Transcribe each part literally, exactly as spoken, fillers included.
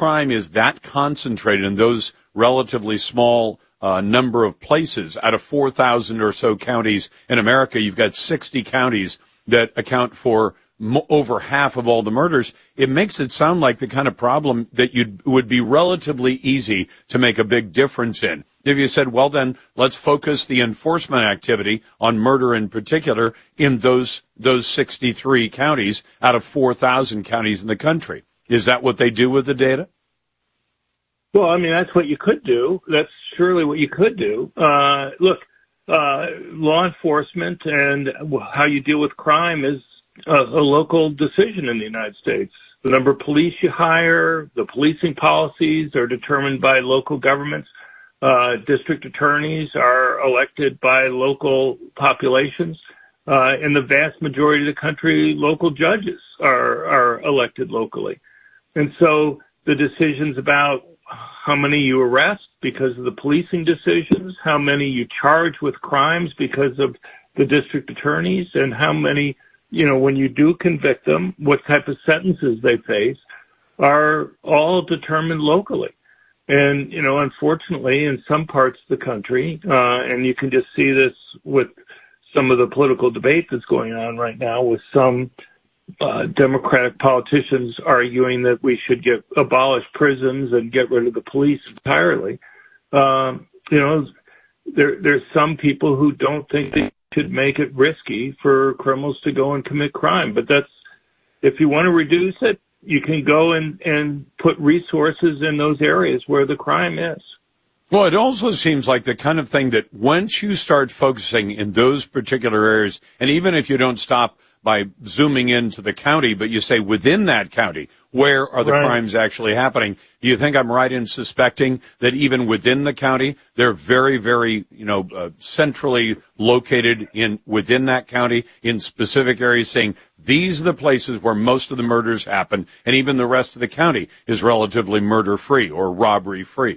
crime is that concentrated in those relatively small uh, number of places, out of four thousand or so counties in America, you've got sixty counties that account for mo- over half of all the murders. It makes it sound like the kind of problem that you would be relatively easy to make a big difference in. If you said, well, then let's focus the enforcement activity on murder in particular in those those sixty-three counties out of four thousand counties in the country. Is that what they do with the data? Well, I mean, that's what you could do. That's surely what you could do. Uh, look, uh, law enforcement and how you deal with crime is a, a local decision in the United States. The number of police you hire, the policing policies are determined by local governments. Uh, district attorneys are elected by local populations. Uh, in the vast majority of the country, local judges are, are elected locally. And so the decisions about how many you arrest because of the policing decisions, how many you charge with crimes because of the district attorneys, and how many, you know, when you do convict them, what type of sentences they face, are all determined locally. And, you know, unfortunately, in some parts of the country, uh, and you can just see this with some of the political debate that's going on right now with some uh, Democratic politicians arguing that we should get abolish prisons and get rid of the police entirely. Um, you know, there, there's some people who don't think they should make it risky for criminals to go and commit crime. But that's, if you want to reduce it, you can go and, and put resources in those areas where the crime is. Well, it also seems like the kind of thing that once you start focusing in those particular areas, and even if you don't stop by zooming into the county, but you say within that county, where are the right. crimes actually happening? Do you think I'm right in suspecting that even within the county, they're very, very, you know, uh, centrally located in within that county in specific areas, saying these are the places where most of the murders happen, and even the rest of the county is relatively murder-free or robbery-free?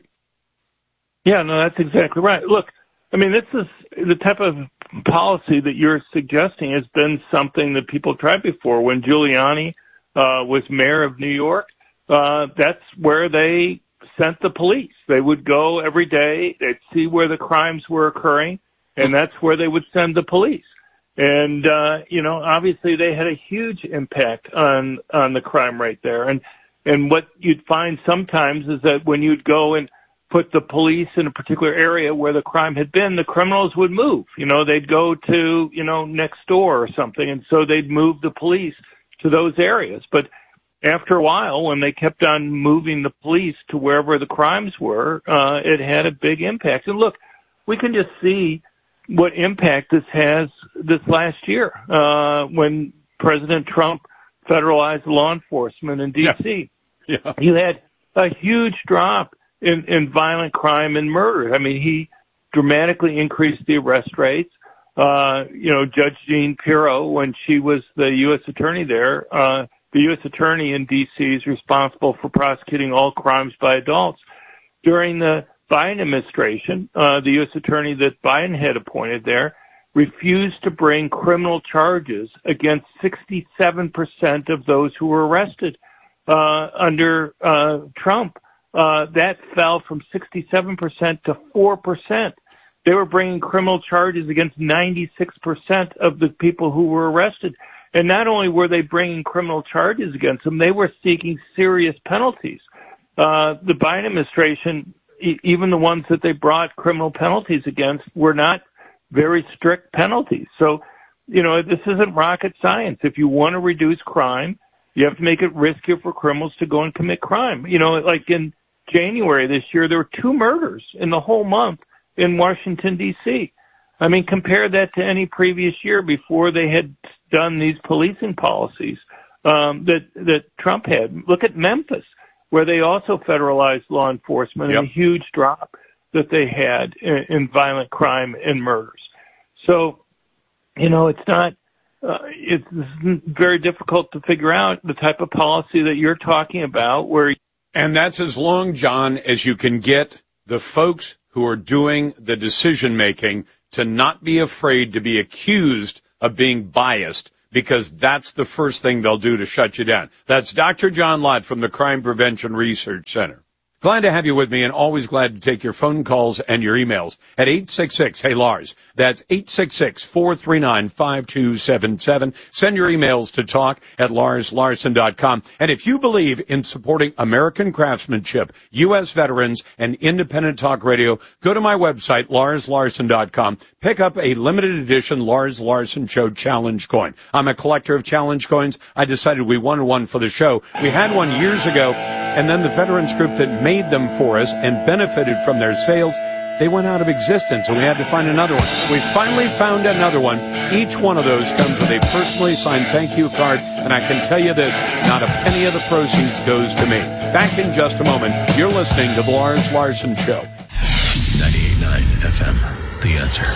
Yeah, no, that's exactly right. Look, I mean, this is the type of policy that you're suggesting has been something that people tried before. When Giuliani uh, was mayor of New York, uh, that's where they sent the police. They would go every day, they'd see where the crimes were occurring, and that's where they would send the police. And, uh, you know, obviously they had a huge impact on, on the crime rate there. And, and what you'd find sometimes is that when you'd go and put the police in a particular area where the crime had been, the criminals would move. You know, they'd go to, you know, next door or something, and so they'd move the police to those areas. But after a while, when they kept on moving the police to wherever the crimes were, uh, it had a big impact. And look, we can just see what impact this has this last year, uh, when President Trump federalized law enforcement in D C. Yeah. Yeah. You had a huge drop in, in violent crime and murder. I mean, he dramatically increased the arrest rates. Uh, you know, Judge Jean Pirro, when she was the U S attorney there, uh, the U S attorney in D C is responsible for prosecuting all crimes by adults. During the Biden administration, uh, the U S attorney that Biden had appointed there refused to bring criminal charges against sixty-seven percent of those who were arrested, uh, under, uh, Trump. Uh, that fell from sixty-seven percent to four percent. They were bringing criminal charges against ninety-six percent of the people who were arrested. And not only were they bringing criminal charges against them, they were seeking serious penalties. Uh, the Biden administration, e- even the ones that they brought criminal penalties against, were not very strict penalties. So, you know, this isn't rocket science. If you want to reduce crime, you have to make it riskier for criminals to go and commit crime. You know, like in January this year, there were two murders in the whole month in Washington, D C. I mean, compare that to any previous year before they had done these policing policies um, that that Trump had. Look at Memphis, where they also federalized law enforcement, yep. and a huge drop that they had in, in violent crime and murders. So, you know, it's not, uh, it's very difficult to figure out the type of policy that you're talking about where. And that's as long, John, as you can get the folks who are doing the decision making to not be afraid to be accused of being biased because that's the first thing they'll do to shut you down. That's Doctor John Lott from the Crime Prevention Research Center. Glad to have you with me, and always glad to take your phone calls and your emails at eight six six, hey Lars. That's eight six six, four three nine, five two seven seven. Send your emails to talk at lars larson dot com. And if you believe in supporting American craftsmanship, U S veterans, and independent talk radio, go to my website, lars larson dot com. Pick up a limited edition Lars Larson Show Challenge coin. I'm a collector of challenge coins. I decided we wanted one for the show. We had one years ago, and then the veterans group that made them for us and benefited from their sales, they went out of existence, and we had to find another one. We finally found another one. Each one of those comes with a personally signed thank you card, and I can tell you this, not a penny of the proceeds goes to me. Back in just a moment. You're listening to the Lars Larson Show. ninety-eight point nine F M, The Answer.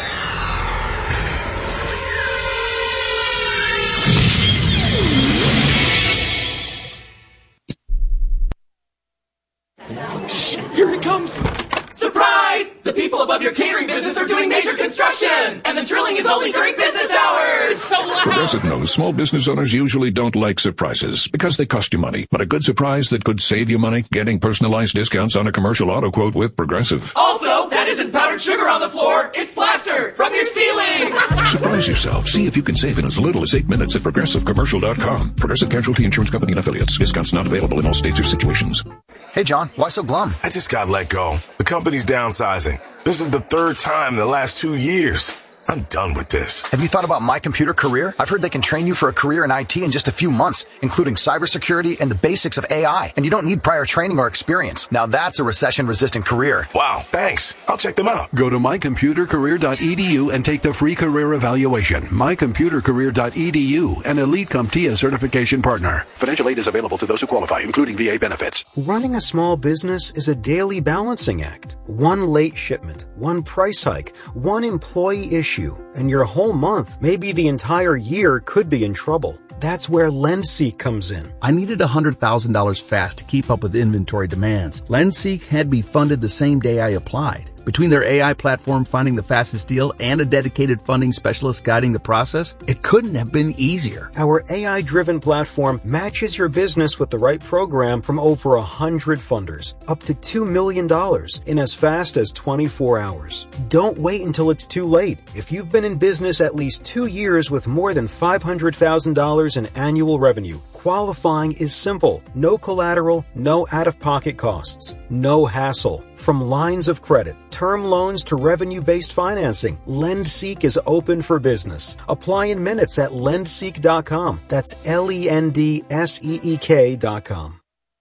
Shh, here he comes. Surprise! The people above your catering business are doing major construction, and the drilling is only during business hours. So loud. Progressive knows small business owners usually don't like surprises because they cost you money. But a good surprise that could save you money, getting personalized discounts on a commercial auto quote with Progressive. Also, that isn't powdered sugar on the floor. It's plaster from your ceiling. Surprise yourself. See if you can save in as little as eight minutes at progressive commercial dot com. Progressive Casualty Insurance Company and Affiliates. Discounts not available in all states or situations. Hey, John, why so glum? I just got let go. The company's downsizing. This is the third time in the last two years. I'm done with this. Have you thought about My Computer Career? I've heard they can train you for a career in I T in just a few months, including cybersecurity and the basics of A I. And you don't need prior training or experience. Now that's a recession-resistant career. Wow, thanks. I'll check them out. Go to my computer career dot e d u and take the free career evaluation. my computer career dot e d u, an Elite CompTIA certification partner. Financial aid is available to those who qualify, including V A benefits. Running a small business is a daily balancing act. One late shipment, one price hike, one employee issue, and your whole month, maybe the entire year, could be in trouble. That's where LendSeek comes in. I needed one hundred thousand dollars fast to keep up with inventory demands. LendSeek had me funded the same day I applied. Between their A I platform finding the fastest deal and a dedicated funding specialist guiding the process, it couldn't have been easier. Our A I-driven platform matches your business with the right program from over one hundred funders, up to two million dollars in as fast as twenty-four hours. Don't wait until it's too late. If you've been in business at least two years with more than five hundred thousand dollars in annual revenue, qualifying is simple. No collateral, no out-of-pocket costs, no hassle. From lines of credit, term loans to revenue-based financing, LendSeek is open for business. Apply in minutes at lendseek dot com. That's L E N D S E E K dot com.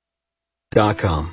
Dot com.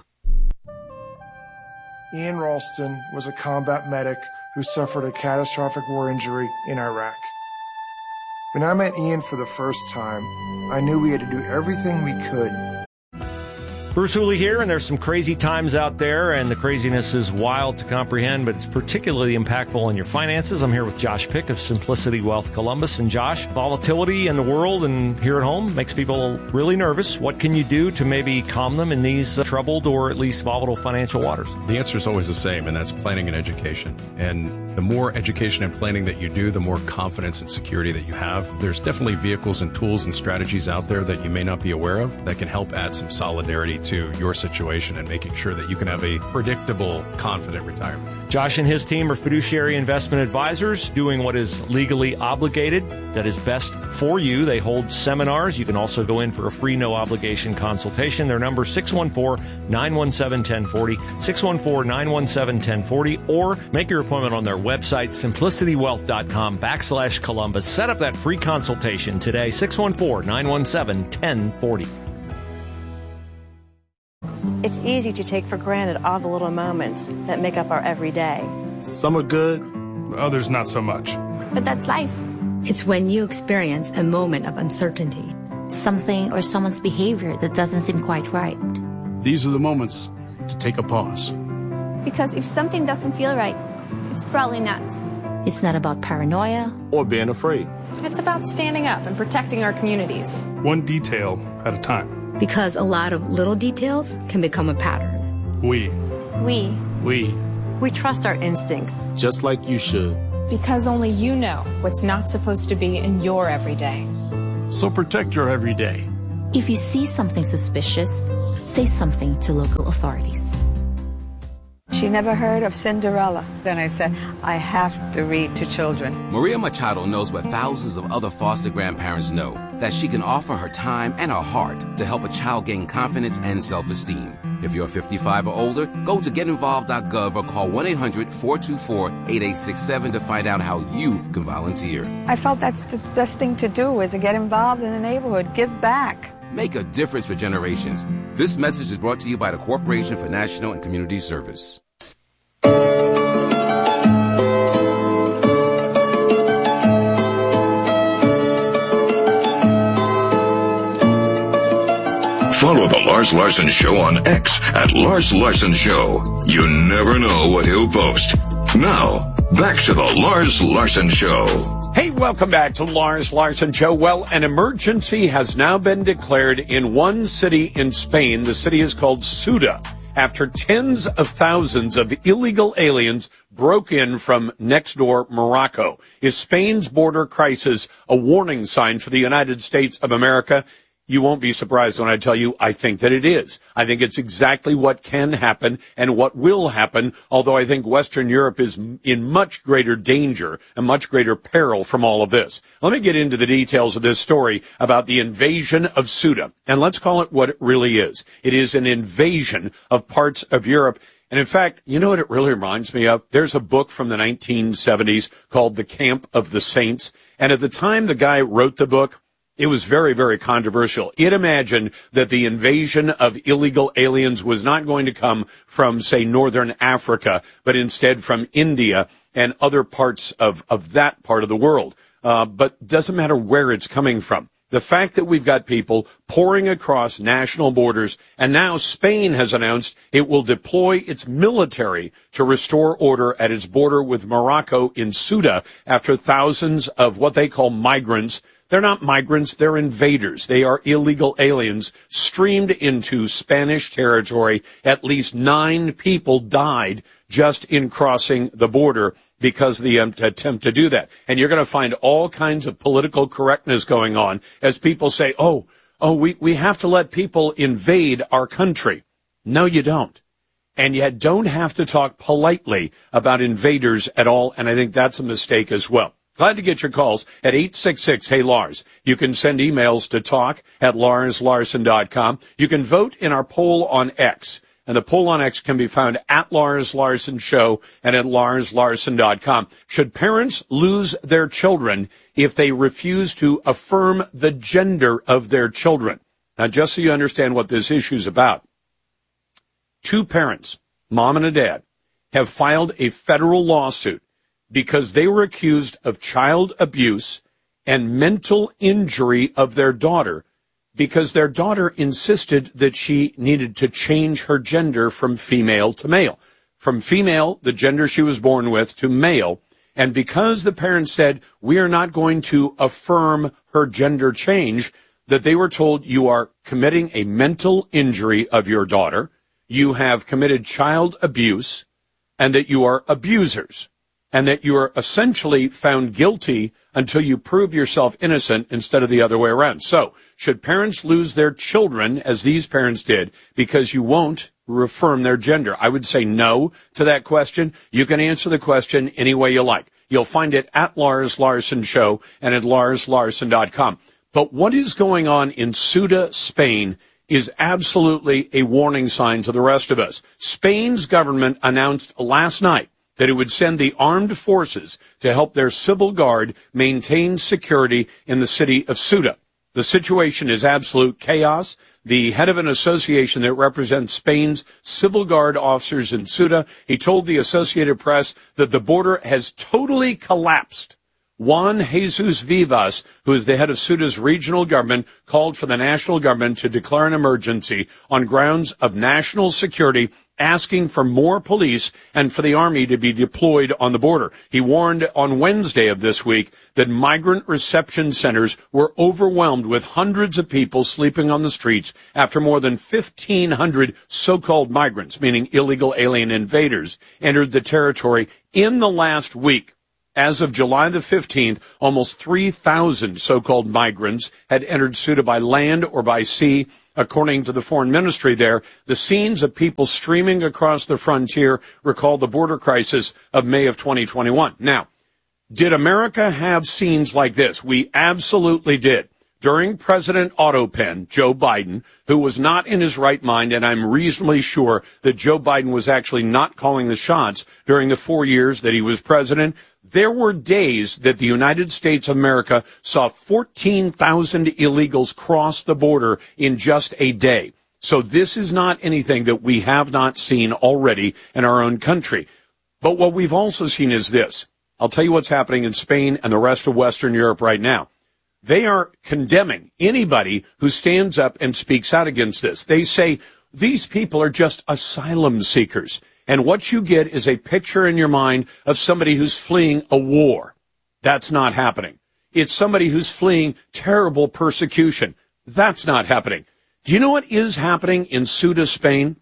Ian Ralston was a combat medic who suffered a catastrophic war injury in Iraq. When I met Ian for the first time, I knew we had to do everything we could. Bruce Hooley here, and there's some crazy times out there, and the craziness is wild to comprehend, but it's particularly impactful on your finances. I'm here with Josh Pick of Simplicity Wealth Columbus. And Josh, volatility in the world and here at home makes people really nervous. What can you do to maybe calm them in these uh, troubled or at least volatile financial waters? The answer is always the same, and that's planning and education. And the more education and planning that you do, the more confidence and security that you have. There's definitely vehicles and tools and strategies out there that you may not be aware of that can help add some solidarity to your situation and making sure that you can have a predictable, confident retirement. Josh and his team are fiduciary investment advisors doing what is legally obligated, that is best for you. They hold seminars. You can also go in for a free, no-obligation consultation. Their number is six one four, nine one seven, one zero four zero, six one four, nine one seven, one zero four zero, or make your appointment on their website, simplicity wealth dot com backslash Columbus. Set up that free consultation today, six one four, nine one seven, one zero four zero. It's easy to take for granted all the little moments that make up our everyday. Some are good, others not so much. But that's life. It's when you experience a moment of uncertainty, something or someone's behavior that doesn't seem quite right. These are the moments to take a pause. Because if something doesn't feel right, it's probably not. It's not about paranoia or being afraid. It's about standing up and protecting our communities. One detail at a time. Because a lot of little details can become a pattern. We. We. We. We trust our instincts. Just like you should. Because only you know what's not supposed to be in your everyday. So protect your everyday. If you see something suspicious, say something to local authorities. She never heard of Cinderella. Then I said, I have to read to children. Maria Machado knows what thousands of other foster grandparents know, that she can offer her time and her heart to help a child gain confidence and self-esteem. If you're fifty-five or older, go to get involved dot gov or call one eight hundred, four two four, eight eight six seven to find out how you can volunteer. I felt that's the best thing to do, is to get involved in the neighborhood, give back. Make a difference for generations. This message is brought to you by the Corporation for National and Community Service. Follow The Lars Larson Show on X at Lars Larson Show. You never know what he'll post. Now, back to The Lars Larson Show. Hey, welcome back to Lars Larson Show. Well, an emergency has now been declared in one city in Spain. The city is called Ceuta, after tens of thousands of illegal aliens broke in from next door Morocco. Is Spain's border crisis a warning sign for the United States of America? You won't be surprised when I tell you I think that it is. I think it's exactly what can happen and what will happen, although I think Western Europe is in much greater danger and much greater peril from all of this. Let me get into the details of this story about the invasion of Ceuta, and let's call it what it really is. It is an invasion of parts of Europe. And in fact, you know what it really reminds me of? There's a book from the nineteen seventies called The Camp of the Saints, and at the time the guy wrote the book, it was very, very controversial. It imagined that the invasion of illegal aliens was not going to come from, say, northern Africa, but instead from India and other parts of, of that part of the world. Uh, but doesn't matter where it's coming from. The fact that we've got people pouring across national borders, and now Spain has announced it will deploy its military to restore order at its border with Morocco in Ceuta after thousands of what they call migrants. They're not migrants, they're invaders. They are illegal aliens streamed into Spanish territory. At least nine people died just in crossing the border because of the um, attempt to do that. And you're going to find all kinds of political correctness going on as people say, oh, oh, we, we have to let people invade our country. No, you don't. And you don't have to talk politely about invaders at all, and I think that's a mistake as well. Glad to get your calls at eight six six, hey Lars. You can send emails to talk at lars larson dot com. You can vote in our poll on X. And the poll on X can be found at Lars Larson Show and at lars larson dot com. Should parents lose their children if they refuse to affirm the gender of their children? Now, just so you understand what this issue is about, two parents, mom and a dad, have filed a federal lawsuit because they were accused of child abuse and mental injury of their daughter because their daughter insisted that she needed to change her gender from female to male. From female, the gender she was born with, to male. And because the parents said, we are not going to affirm her gender change, that they were told you are committing a mental injury of your daughter, you have committed child abuse, and that you are abusers. And that you are essentially found guilty until you prove yourself innocent instead of the other way around. So, should parents lose their children, as these parents did, because you won't affirm their gender? I would say no to that question. You can answer the question any way you like. You'll find it at Lars Larson Show and at lars larson dot com. But what is going on in Ceuta, Spain, is absolutely a warning sign to the rest of us. Spain's government announced last night that it would send the armed forces to help their civil guard maintain security in the city of Ceuta. The situation is absolute chaos. The head of an association that represents Spain's civil guard officers in Ceuta, he told the Associated Press that the border has totally collapsed. Juan Jesus Vivas, who is the head of Ceuta's regional government, called for the national government to declare an emergency on grounds of national security, asking for more police and for the army to be deployed on the border. He warned on Wednesday of this week that migrant reception centers were overwhelmed with hundreds of people sleeping on the streets after more than fifteen hundred so-called migrants, meaning illegal alien invaders, entered the territory in the last week. As of July the fifteenth, almost three thousand so-called migrants had entered Ceuta by land or by sea. According to the foreign ministry there, the scenes of people streaming across the frontier recall the border crisis of May of twenty twenty-one. Now, did America have scenes like this? We absolutely did. During President Autopen, Joe Biden, who was not in his right mind, and I'm reasonably sure that Joe Biden was actually not calling the shots during the four years that he was president, there were days that the United States of America saw fourteen thousand illegals cross the border in just a day. So this is not anything that we have not seen already in our own country. But what we've also seen is this. I'll tell you what's happening in Spain and the rest of Western Europe right now. They are condemning anybody who stands up and speaks out against this. They say these people are just asylum seekers. And what you get is a picture in your mind of somebody who's fleeing a war. That's not happening. It's somebody who's fleeing terrible persecution. That's not happening. Do you know what is happening in Ceuta, Spain?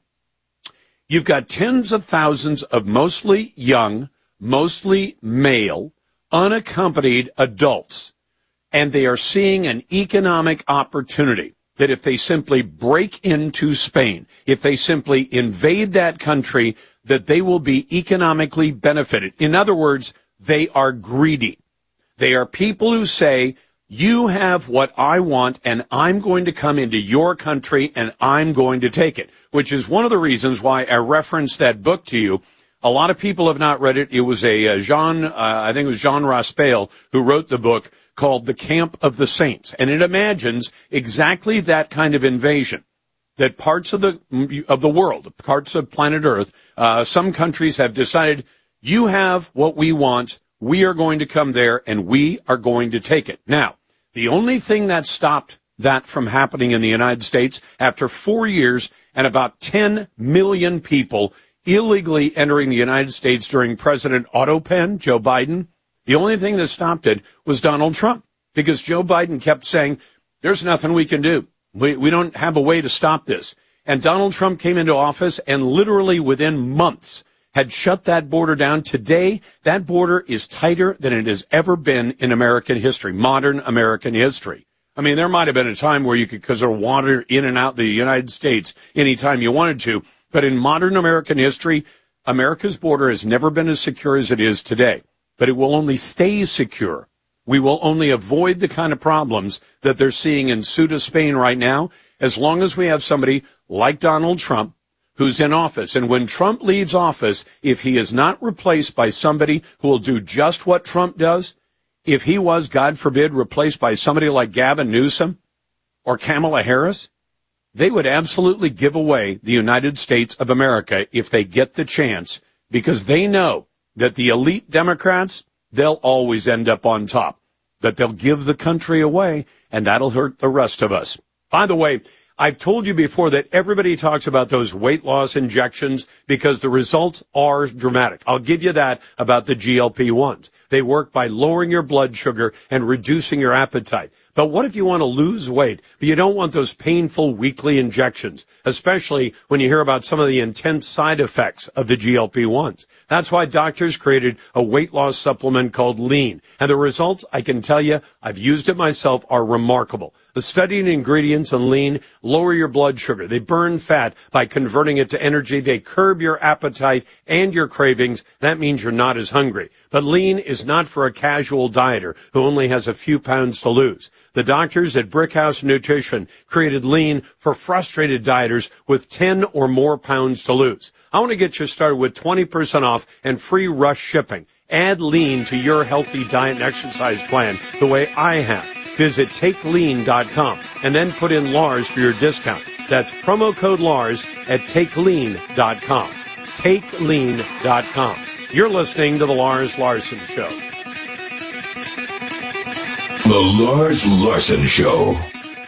You've got tens of thousands of mostly young, mostly male, unaccompanied adults. And they are seeing an economic opportunity that if they simply break into Spain, if they simply invade that country, that they will be economically benefited. In other words, they are greedy. They are people who say, you have what I want, and I'm going to come into your country, and I'm going to take it, which is one of the reasons why I referenced that book to you. A lot of people have not read it. It was a uh, Jean, uh, I think it was Jean Raspail who wrote the book called The Camp of the Saints. And it imagines exactly that kind of invasion, that parts of the of the world, parts of planet Earth, uh, some countries have decided, you have what we want, we are going to come there, and we are going to take it. Now, the only thing that stopped that from happening in the United States, after four years and about ten million people illegally entering the United States during President Autopen, Joe Biden, the only thing that stopped it was Donald Trump, because Joe Biden kept saying, there's nothing we can do. We, we don't have a way to stop this. And Donald Trump came into office and literally within months had shut that border down. Today, that border is tighter than it has ever been in American history, modern American history. I mean, there might have been a time where you could, because there water in and out the United States anytime you wanted to. But in modern American history, America's border has never been as secure as it is today. But it will only stay secure. We will only avoid the kind of problems that they're seeing in Ceuta, Spain right now, as long as we have somebody like Donald Trump who's in office. And when Trump leaves office, if he is not replaced by somebody who will do just what Trump does, if he was, God forbid, replaced by somebody like Gavin Newsom or Kamala Harris, they would absolutely give away the United States of America if they get the chance, because they know that the elite Democrats, they'll always end up on top, that they'll give the country away, and that'll hurt the rest of us. By the way, I've told you before that everybody talks about those weight loss injections because the results are dramatic. I'll give you that about the G L P ones. They work by lowering your blood sugar and reducing your appetite. But what if you want to lose weight, but you don't want those painful weekly injections, especially when you hear about some of the intense side effects of the G L P ones? That's why doctors created a weight loss supplement called Lean. And the results, I can tell you, I've used it myself, are remarkable. The studied ingredients in Lean lower your blood sugar. They burn fat by converting it to energy. They curb your appetite and your cravings. That means you're not as hungry. But Lean is not for a casual dieter who only has a few pounds to lose. The doctors at Brickhouse Nutrition created Lean for frustrated dieters with ten or more pounds to lose. I want to get you started with twenty percent off and free rush shipping. Add Lean to your healthy diet and exercise plan the way I have. Visit take lean dot com and then put in Lars for your discount. That's promo code Lars at take lean dot com. take lean dot com. You're listening to The Lars Larson Show. The Lars Larson Show.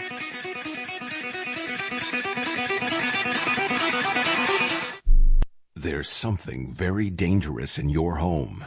There's something very dangerous in your home.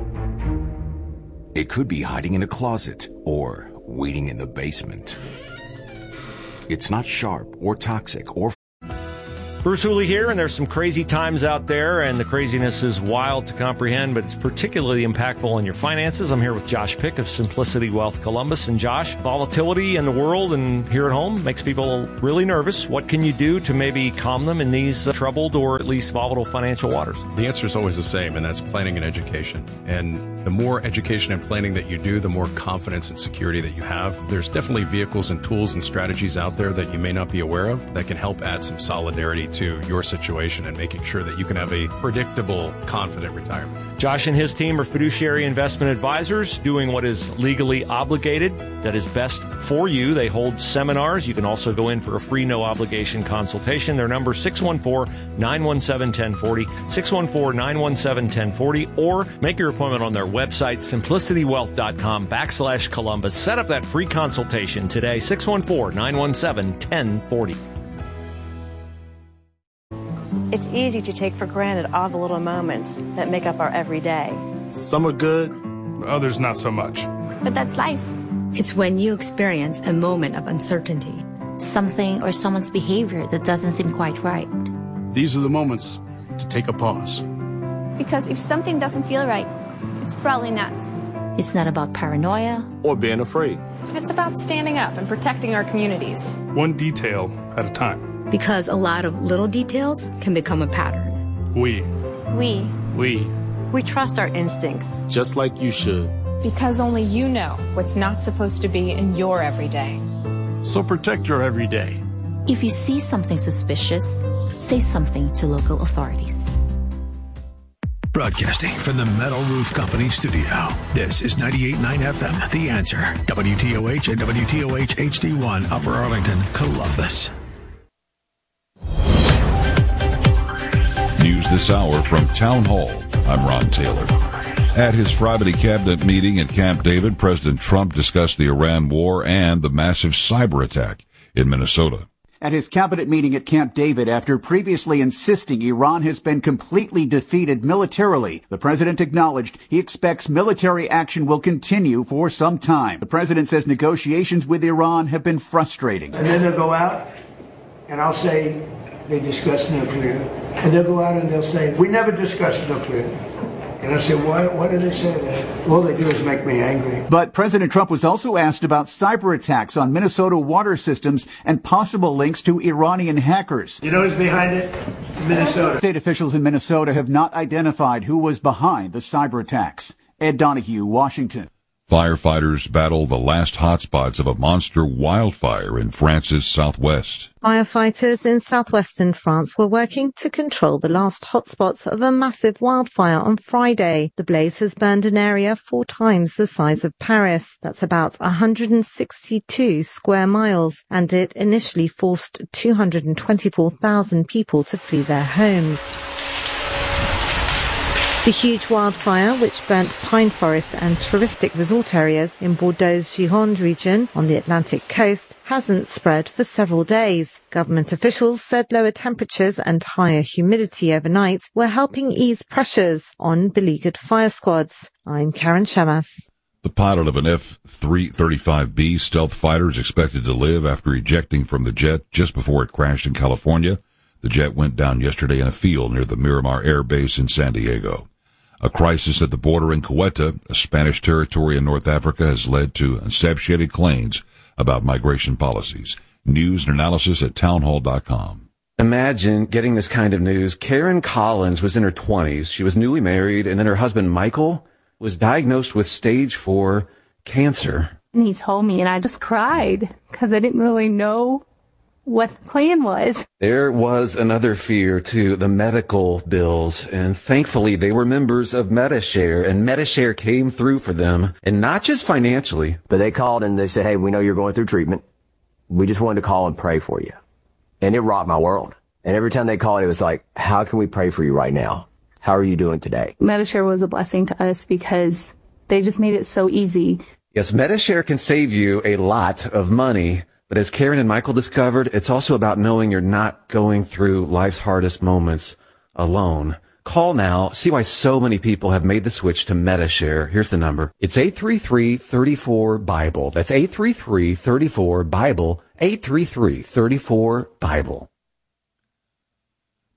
It could be hiding in a closet or waiting in the basement. It's not sharp or toxic or... Bruce Hooley here, and there's some crazy times out there, and the craziness is wild to comprehend, but it's particularly impactful on your finances. I'm here with Josh Pick of Simplicity Wealth Columbus. And Josh, volatility in the world and here at home makes people really nervous. What can you do to maybe calm them in these uh, troubled or at least volatile financial waters? The answer is always the same, and that's planning and education. And the more education and planning that you do, the more confidence and security that you have. There's definitely vehicles and tools and strategies out there that you may not be aware of that can help add some solidarity to your situation and making sure that you can have a predictable, confident retirement. Josh and his team are fiduciary investment advisors doing what is legally obligated, that is best for you. They hold seminars. You can also go in for a free, no obligation consultation. Their number six one four, nine one seven, one oh four oh, six one four, nine one seven, one oh four oh, or make your appointment on their website, simplicitywealth.com backslash Columbus. Set up that free consultation today, six one four, nine one seven, one oh four oh. It's easy to take for granted all the little moments that make up our everyday. Some are good, others not so much. But that's life. It's when you experience a moment of uncertainty, something or someone's behavior that doesn't seem quite right. These are the moments to take a pause. Because if something doesn't feel right, it's probably not. It's not about paranoia Or being afraid. It's about standing up and protecting our communities. One detail at a time. because a lot of little details can become a pattern. We. We. We. We trust our instincts. Just like you should. Because only you know what's not supposed to be in your everyday. So protect your everyday. If you see something suspicious, say something to local authorities. Broadcasting from the Metal Roof Company studio. This is ninety-eight point nine F M, The Answer. W T O H and W T O H H D one, Upper Arlington, Columbus. News this hour from Town Hall. I'm Ron Taylor. At his Friday cabinet meeting at Camp David, President Trump discussed the Iran war and the massive cyber attack in Minnesota. At his cabinet meeting at Camp David, after previously insisting Iran has been completely defeated militarily, the president acknowledged he expects military action will continue for some time. The president says negotiations with Iran have been frustrating. And then they'll go out, and I'll say they discussed nuclear. And they'll go out and they'll say, we never discussed nuclear. And I said, why, why do they say that? All they do is make me angry. But President Trump was also asked about cyber attacks on Minnesota water systems and possible links to Iranian hackers. You know who's behind it? Minnesota. State officials in Minnesota have not identified who was behind the cyber attacks. Ed Donahue, Washington. Firefighters battle the last hotspots of a monster wildfire in France's southwest. Firefighters in southwestern France were working to control the last hotspots of a massive wildfire on Friday. The blaze has burned an area four times the size of Paris. That's about one hundred sixty-two square miles, and it initially forced two hundred twenty-four thousand people to flee their homes. The huge wildfire, which burnt pine forests and touristic resort areas in Bordeaux's Gironde region on the Atlantic coast, hasn't spread for several days. Government officials said lower temperatures and higher humidity overnight were helping ease pressures on beleaguered fire squads. I'm Karen Shamas. The pilot of an F three thirty-five B stealth fighter is expected to live after ejecting from the jet just before it crashed in California. The jet went down yesterday in a field near the Miramar Air Base in San Diego. A crisis at the border in Ceuta, a Spanish territory in North Africa, has led to unsubstantiated claims about migration policies. News and analysis at townhall dot com. Imagine getting this kind of news. Karen Collins was in her twenties. She was newly married, and then her husband, Michael, was diagnosed with stage four cancer. And he told me, and I just cried because I didn't really know what the plan was. There was another fear, too, the medical bills, and thankfully they were members of Medi-Share, and Medi-Share came through for them, and not just financially. But they called and they said, hey, we know you're going through treatment. We just wanted to call and pray for you. And it rocked my world. And every time they called, it was like, how can we pray for you right now? How are you doing today? Medi-Share was a blessing to us because they just made it so easy. Yes, Medi-Share can save you a lot of money. But as Karen and Michael discovered, it's also about knowing you're not going through life's hardest moments alone. Call now. See why so many people have made the switch to Medi-Share. Here's the number. It's eight three three, three four, BIBLE. That's eight three three, three four, BIBLE. eight three three, three four, BIBLE.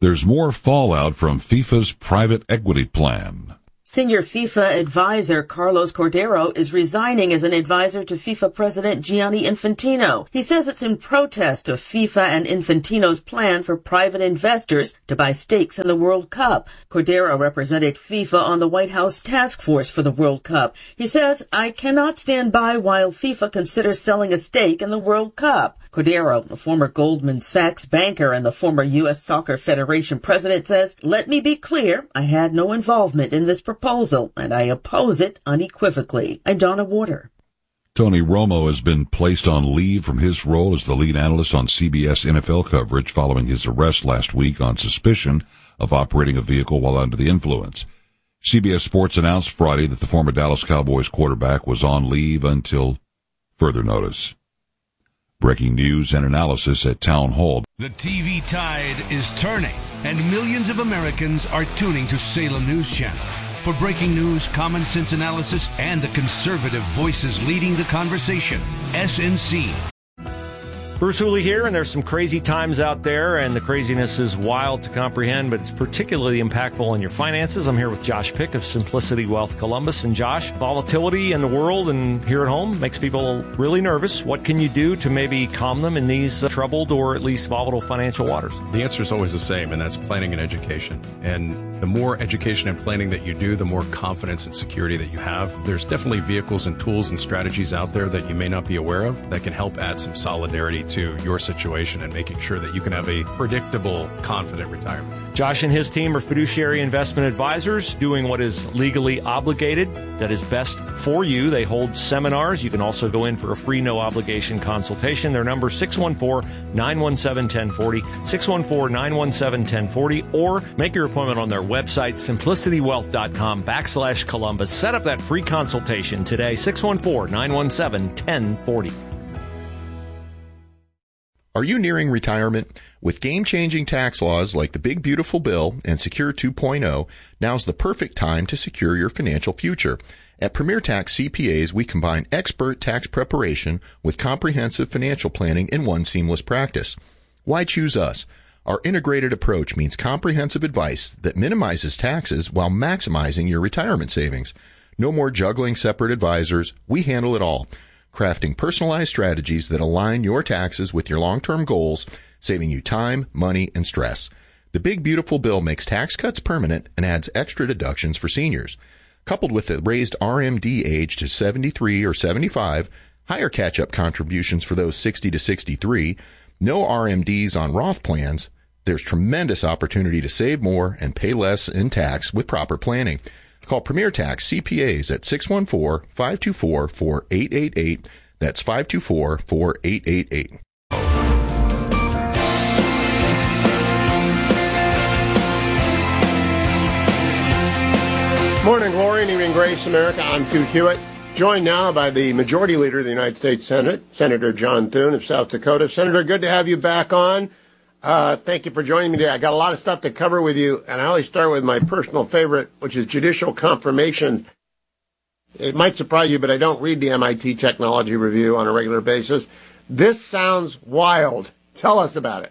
There's more fallout from FIFA's private equity plan. Senior FIFA advisor Carlos Cordero is resigning as an advisor to FIFA President Gianni Infantino. He says it's in protest of FIFA and Infantino's plan for private investors to buy stakes in the World Cup. Cordero represented FIFA on the White House task force for the World Cup. He says, I cannot stand by while FIFA considers selling a stake in the World Cup. Cordero, a former Goldman Sachs banker and the former U S Soccer Federation president, says, let me be clear, I had no involvement in this proposal, and I oppose it unequivocally. I'm Donna Warder. Tony Romo has been placed on leave from his role as the lead analyst on C B S N F L coverage following his arrest last week on suspicion of operating a vehicle while under the influence. C B S Sports announced Friday that the former Dallas Cowboys quarterback was on leave until further notice. Breaking news and analysis at Town Hall. The T V tide is turning, and millions of Americans are tuning to Salem News Channel. For breaking news, common sense analysis, and the conservative voices leading the conversation, S N C. Bruce Hooley here, and there's some crazy times out there, and the craziness is wild to comprehend, but it's particularly impactful on your finances. I'm here with Josh Pick of Simplicity Wealth Columbus. And Josh, volatility in the world and here at home makes people really nervous. What can you do to maybe calm them in these uh, troubled or at least volatile financial waters? The answer is always the same, and that's planning and education. And the more education and planning that you do, the more confidence and security that you have. There's definitely vehicles and tools and strategies out there that you may not be aware of that can help add some solidarity to your situation and making sure that you can have a predictable, confident retirement. Josh and his team are fiduciary investment advisors doing what is legally obligated, that is best for you. They hold seminars. You can also go in for a free no-obligation consultation. Their number is six one four, nine one seven, one zero four zero, six one four, nine one seven, one zero four zero, or make your appointment on their website, simplicitywealth.com backslash Columbus. Set up that free consultation today, six one four, nine one seven, one zero four zero. Are you nearing retirement? With game-changing tax laws like the Big Beautiful Bill and Secure two point oh, now's the perfect time to secure your financial future. At Premier Tax C P As, we combine expert tax preparation with comprehensive financial planning in one seamless practice. Why choose us? Our integrated approach means comprehensive advice that minimizes taxes while maximizing your retirement savings. No more juggling separate advisors. We handle it all, crafting personalized strategies that align your taxes with your long-term goals, saving you time, money, and stress. The Big Beautiful Bill makes tax cuts permanent and adds extra deductions for seniors. Coupled with the raised R M D age to seventy-three or seventy-five, higher catch-up contributions for those sixty to sixty-three, no R M Ds on Roth plans, there's tremendous opportunity to save more and pay less in tax with proper planning. Call Premier Tax C P As at six one four, five two four, four eight eight eight. That's five two four, four eight eight eight. Morning glory and evening grace, America. I'm Hugh Hewitt, joined now by the Majority Leader of the United States Senate, Senator John Thune of South Dakota. Senator, good to have you back on. Uh, thank you for joining me today. I got a lot of stuff to cover with you, and I always start with my personal favorite, which is judicial confirmation. It might surprise you, but I don't read the M I T Technology Review on a regular basis. This sounds wild. Tell us about it.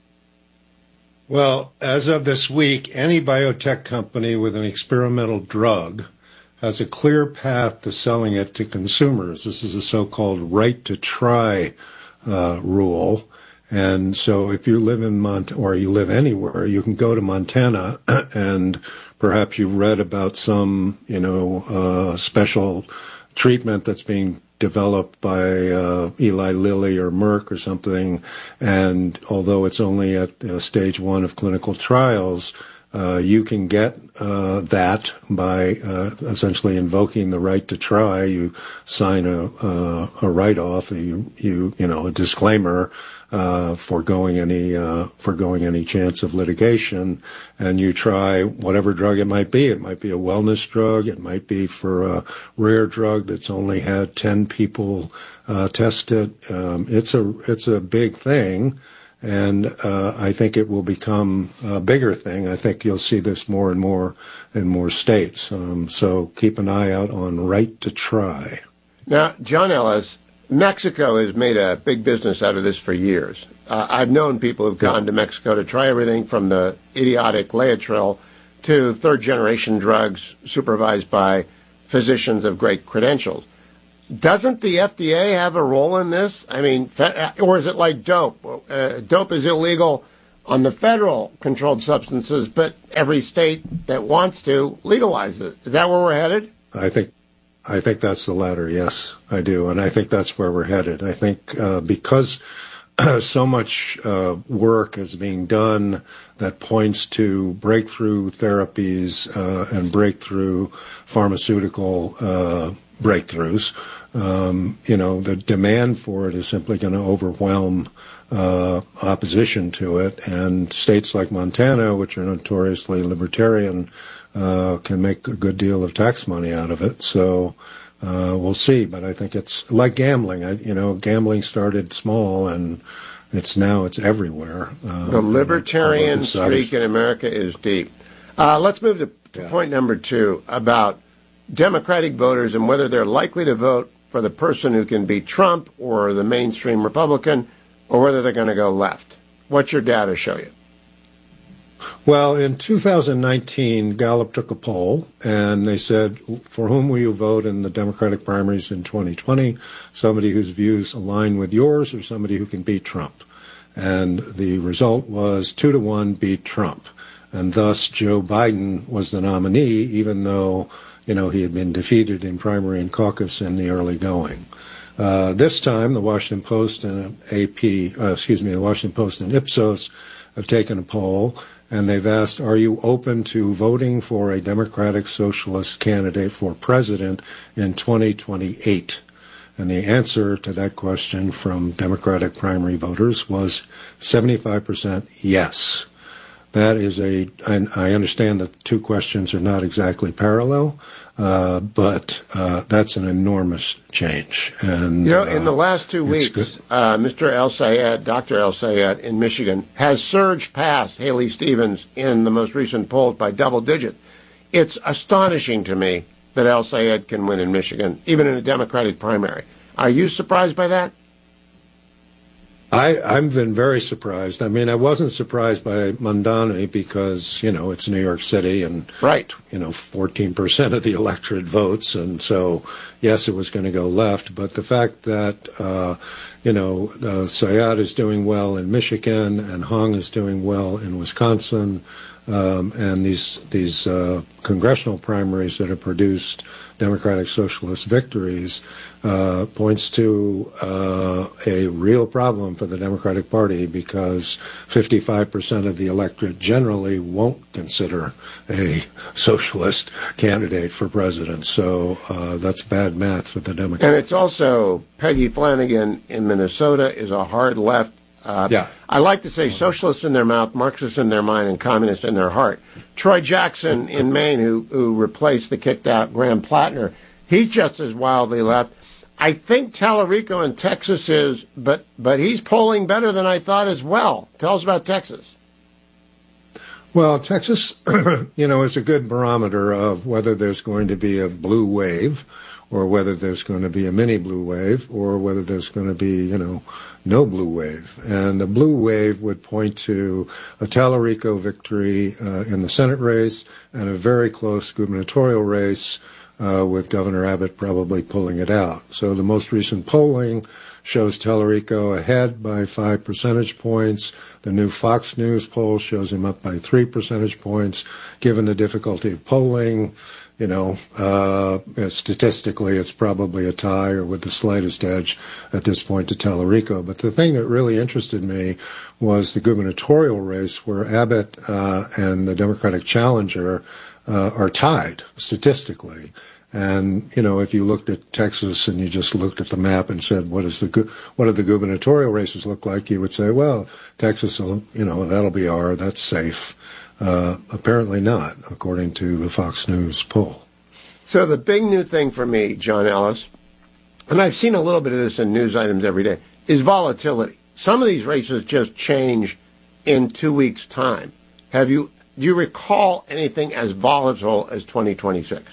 Well, as of this week, any biotech company with an experimental drug has a clear path to selling it to consumers. This is a so-called right to try uh, rule. And so if you live in Mont or you live anywhere, you can go to Montana and perhaps you've read about some, you know, uh, special treatment that's being developed by uh, Eli Lilly or Merck or something. And although it's only at uh, stage one of clinical trials, uh, you can get uh, that by uh, essentially invoking the right to try. You sign a, uh, a write-off, you, you, you know, a disclaimer uh, foregoing any, uh, foregoing any chance of litigation, and you try whatever drug it might be. It might be a wellness drug. It might be for a rare drug that's only had ten people, uh, test it. Um, it's a, it's a big thing. And, uh, I think it will become a bigger thing. I think you'll see this more and more in more states. Um, so keep an eye out on right to try. Now, John Ellis, Mexico has made a big business out of this for years. Uh, I've known people who've gone to Mexico to try everything from the idiotic Laetrile to third-generation drugs supervised by physicians of great credentials. Doesn't the F D A have a role in this? I mean, fe- or is it like dope? Uh, dope is illegal on the federal controlled substances, but every state that wants to legalize it. Is that where we're headed? I think I think that's the latter, yes, I do. And I think that's where we're headed. I think uh, because so much uh, work is being done that points to breakthrough therapies uh, and breakthrough pharmaceutical uh, breakthroughs, um, you know, the demand for it is simply going to overwhelm uh, opposition to it. And states like Montana, which are notoriously libertarian, uh, can make a good deal of tax money out of it. So uh, we'll see. But I think it's like gambling. I, you know, gambling started small and it's now it's everywhere. Uh, the libertarian streak in America is deep. Uh, let's move to, to yeah. point number two about Democratic voters and whether they're likely to vote for the person who can beat Trump or the mainstream Republican, or whether they're going to go left. What's your data show you? Well, in two thousand nineteen, Gallup took a poll, and they said, for whom will you vote in the Democratic primaries in twenty twenty? Somebody whose views align with yours or somebody who can beat Trump? And the result was two to one beat Trump. And thus, Joe Biden was the nominee, even though, you know, he had been defeated in primary and caucus in the early going. Uh, this time, the Washington Post and A P, uh, excuse me, the Washington Post and Ipsos have taken a poll, and they've asked, are you open to voting for a Democratic Socialist candidate for president in twenty twenty-eight? And the answer to that question from Democratic primary voters was seventy-five percent yes. That is a, I, I understand that the two questions are not exactly parallel, uh, but uh, that's an enormous change. And you know, in the uh, last two weeks, uh, Mister El-Sayed, Doctor El-Sayed in Michigan, has surged past Haley Stevens in the most recent polls by double digit. It's astonishing to me that El-Sayed can win in Michigan, even in a Democratic primary. Are you surprised by that? I, I've been very surprised. I mean, I wasn't surprised by Mamdani because, you know, it's New York City and, right. you know, fourteen percent of the electorate votes. And so, yes, it was going to go left. But the fact that, uh, you know, uh, Sayed is doing well in Michigan and Hong is doing well in Wisconsin, um, and these, these uh, congressional primaries that have produced Democratic Socialist victories uh, points to uh, a real problem for the Democratic Party because fifty-five percent of the electorate generally won't consider a socialist candidate for president. So uh, that's bad math for the Democrats. And it's also Peggy Flanagan in Minnesota is a hard left. Uh, yeah. I like to say socialists in their mouth, Marxists in their mind, and communists in their heart. Troy Jackson in Maine, who, who replaced the kicked-out Graham Plattner, he's just as wildly left. I think Tallarico in Texas is, but but he's polling better than I thought as well. Tell us about Texas. Well, Texas, you know, is a good barometer of whether there's going to be a blue wave or whether there's going to be a mini blue wave or whether there's going to be, you know, no blue wave. And a blue wave would point to a Tallarico victory uh, in the Senate race and a very close gubernatorial race uh, with Governor Abbott probably pulling it out. So the most recent polling shows Tallarico ahead by five percentage points. The new Fox News poll shows him up by three percentage points. Given the difficulty of polling, you know, uh, statistically, it's probably a tie or with the slightest edge at this point to Tallarico. But the thing that really interested me was the gubernatorial race where Abbott uh, and the Democratic challenger uh, are tied statistically. And, you know, if you looked at Texas and you just looked at the map and said, what is the gu- what do the gubernatorial races look like? You would say, well, Texas, will, you know, that'll be our, that's safe. Uh, apparently not, according to the Fox News poll. So the big new thing for me, John Ellis, and I've seen a little bit of this in news items every day, is volatility. Some of these races just change in two weeks' time. Have you, do you recall anything as volatile as twenty twenty-six?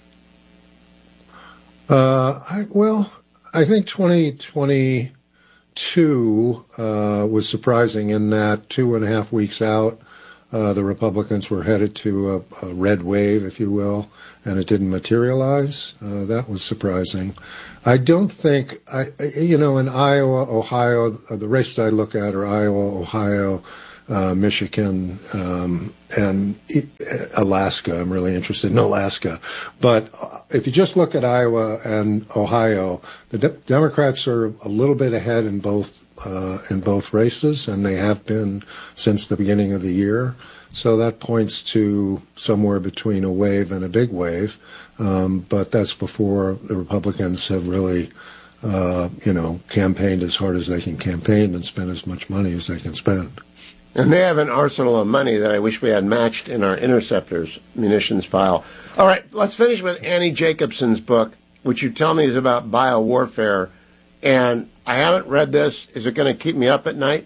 Uh, I, well, I think twenty twenty-two two uh, was surprising in that two and a half weeks out, uh, the Republicans were headed to a, a red wave, if you will, and it didn't materialize. Uh, that was surprising. I don't think, I, you know, in Iowa, Ohio, the races I look at are Iowa, Ohio, uh, Michigan, um, and Alaska. I'm really interested in Alaska. But if you just look at Iowa and Ohio, the de- Democrats are a little bit ahead in both uh, in both races, and they have been since the beginning of the year. So that points to somewhere between a wave and a big wave. Um, but that's before the Republicans have really, uh, you know, campaigned as hard as they can campaign and spent as much money as they can spend. And they have an arsenal of money that I wish we had matched in our Interceptors munitions file. All right, let's finish with Annie Jacobson's book, which you tell me is about biowarfare. And I haven't read this. Is it going to keep me up at night?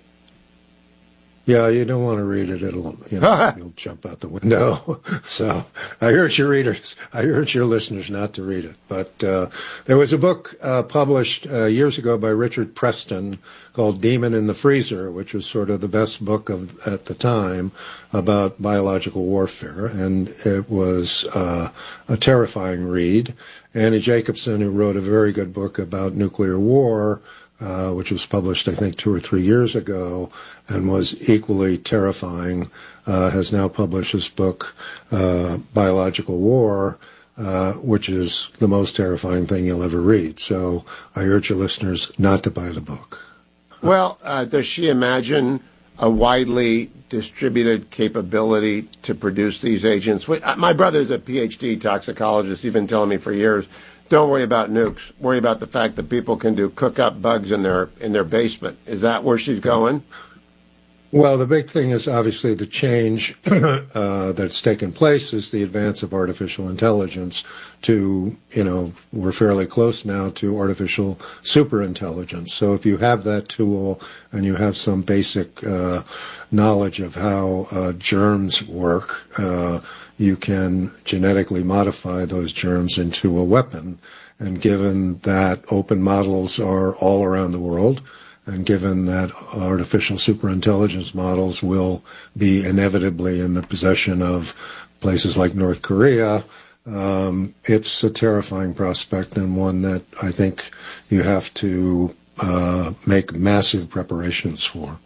Yeah, you don't want to read it. It'll, you know, you'll jump out the window. So I urge your readers, I urge your listeners not to read it. But uh, there was a book uh, published uh, years ago by Richard Preston called Demon in the Freezer, which was sort of the best book of at the time about biological warfare. And it was uh, a terrifying read. Annie Jacobson, who wrote a very good book about nuclear war, Uh, which was published, I think, two or three years ago and was equally terrifying, uh, has now published this book, uh, Biological War, uh, which is the most terrifying thing you'll ever read. So I urge your listeners not to buy the book. Well, uh, does she imagine a widely distributed capability to produce these agents? My brother's a P H D toxicologist. He's been telling me for years, don't worry about nukes. Worry about the fact that people can do cook up bugs in their in their basement. Is that where she's going? Well, the big thing is obviously the change uh, that's taken place is the advance of artificial intelligence to, you know, we're fairly close now to artificial superintelligence. So if you have that tool and you have some basic uh, knowledge of how uh, germs work, uh, you can genetically modify those germs into a weapon. And given that open models are all around the world, and given that artificial superintelligence models will be inevitably in the possession of places like North Korea, um, it's a terrifying prospect and one that I think you have to uh, make massive preparations for.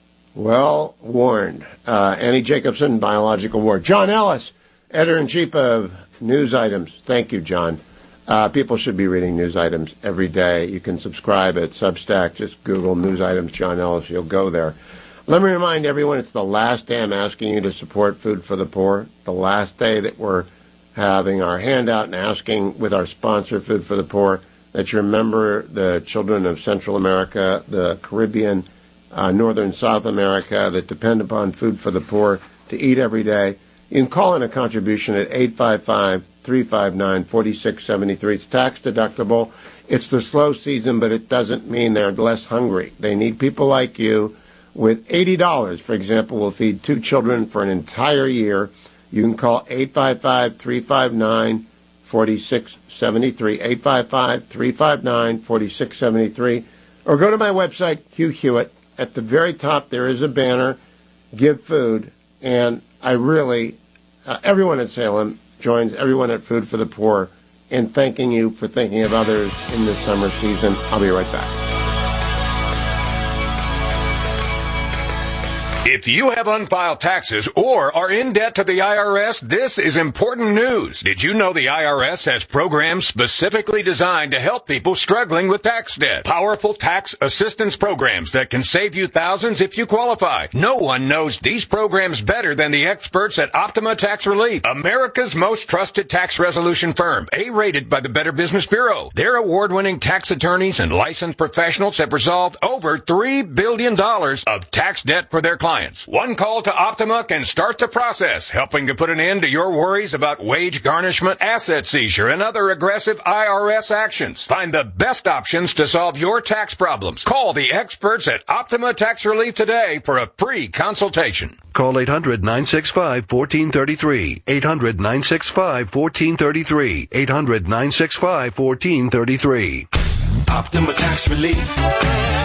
Well warned. Uh, Annie Jacobson, Biological War. John Ellis, Editor-in-Chief of News Items. Thank you, John. Uh, people should be reading News Items every day. You can subscribe at Substack. Just Google News Items John Ellis. You'll go there. Let me remind everyone it's the last day I'm asking you to support Food for the Poor. The last day that we're having our handout and asking with our sponsor, Food for the Poor, that you remember the children of Central America, the Caribbean, uh, Northern South America that depend upon Food for the Poor to eat every day. You can call in a contribution at eight five five, three five nine, four six seven three. It's tax deductible. It's the slow season, but it doesn't mean they're less hungry. They need people like you. With eighty dollars, for example, will feed two children for an entire year. You can call eight five five, three five nine, four six seven three, eight five five, three five nine, four six seven three, or go to my website, Hugh Hewitt. At the very top, there is a banner, Give Food, and I really, uh, everyone at Salem joins everyone at Food for the Poor in thanking you for thinking of others in this summer season. I'll be right back. If you have unfiled taxes or are in debt to the I R S, this is important news. Did you know the I R S has programs specifically designed to help people struggling with tax debt? Powerful tax assistance programs that can save you thousands if you qualify. No one knows these programs better than the experts at Optima Tax Relief, America's most trusted tax resolution firm, A-rated by the Better Business Bureau. Their award-winning tax attorneys and licensed professionals have resolved over three billion dollars of tax debt for their clients. One call to Optima can start the process, helping to put an end to your worries about wage garnishment, asset seizure, and other aggressive I R S actions. Find the best options to solve your tax problems. Call the experts at Optima Tax Relief today for a free consultation. Call eight hundred, nine six five, one four three three. eight hundred, nine six five, one four three three. eight hundred, nine six five, one four three three. Optima Tax Relief.